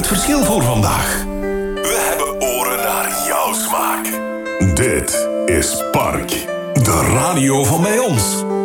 het verschil voor vandaag. We hebben oren naar jouw smaak. Dit is Park, de radio van bij ons.